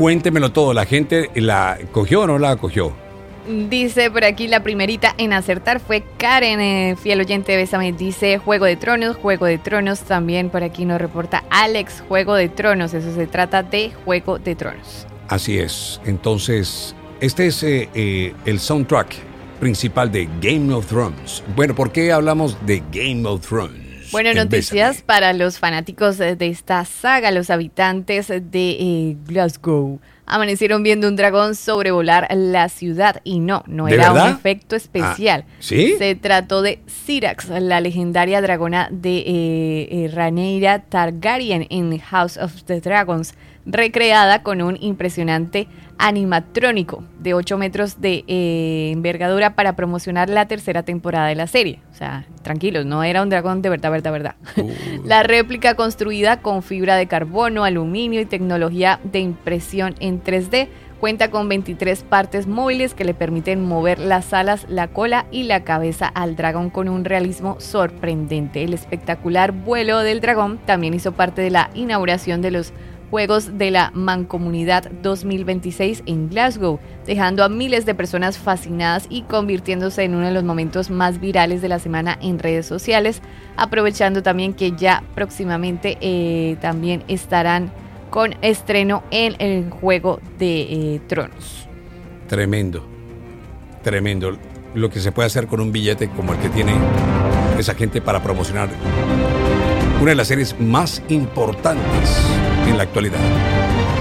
Cuéntemelo todo. ¿La gente la cogió o no la cogió? Dice por aquí la primerita en acertar fue Karen, fiel oyente, bésame. Dice Juego de Tronos. También por aquí nos reporta Alex, Juego de Tronos. Eso se trata de Juego de Tronos. Así es. Entonces, este es el soundtrack principal de Game of Thrones. Bueno, ¿por qué hablamos de Game of Thrones? Bueno, noticias para los fanáticos de esta saga. Los habitantes de Glasgow amanecieron viendo un dragón sobrevolar la ciudad y no era verdad? un efecto especial. ¿Sí? Se trató de Syrax, la legendaria dragona de Rhaenyra Targaryen en House of the Dragons, recreada con un impresionante animatrónico de 8 metros de envergadura para promocionar la tercera temporada de la serie. O sea, tranquilos, no era un dragón de verdad. La réplica construida con fibra de carbono, aluminio y tecnología de impresión en 3D cuenta con 23 partes móviles que le permiten mover las alas, la cola y la cabeza al dragón con un realismo sorprendente. El espectacular vuelo del dragón también hizo parte de la inauguración de los Juegos de la Mancomunidad 2026 en Glasgow, dejando a miles de personas fascinadas y convirtiéndose en uno de los momentos más virales de la semana en redes sociales, aprovechando también que ya próximamente también estarán con estreno en el Juego de Tronos. Tremendo lo que se puede hacer con un billete como el que tiene esa gente para promocionar una de las series más importantes en la actualidad.